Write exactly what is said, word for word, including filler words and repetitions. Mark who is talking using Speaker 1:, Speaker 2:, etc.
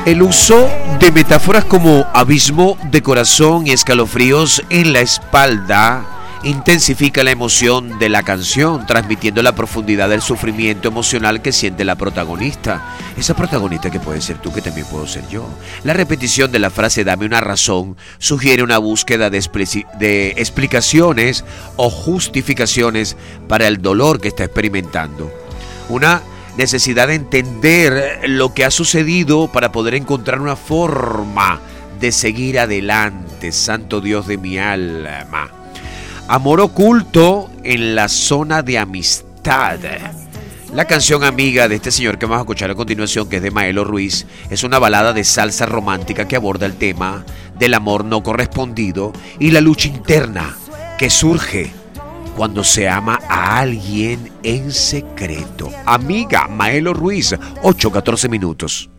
Speaker 1: El uso de metáforas como abismo de corazón y escalofríos en la espalda intensifica la emoción de la canción, transmitiendo la profundidad del sufrimiento emocional que siente la protagonista. Esa protagonista que puede ser tú, que también puedo ser yo. La repetición de la frase "dame una razón" sugiere una búsqueda de, de explicaciones o justificaciones para el dolor que está experimentando. Una necesidad de entender lo que ha sucedido para poder encontrar una forma de seguir adelante. Santo Dios de mi alma. Amor oculto en la zona de amistad. La canción Amiga de este señor que vamos a escuchar a continuación, que es de Maelo Ruiz, es una balada de salsa romántica que aborda el tema del amor no correspondido y la lucha interna que surge cuando se ama a alguien en secreto. Amiga, Maelo Ruiz, ocho catorce minutos.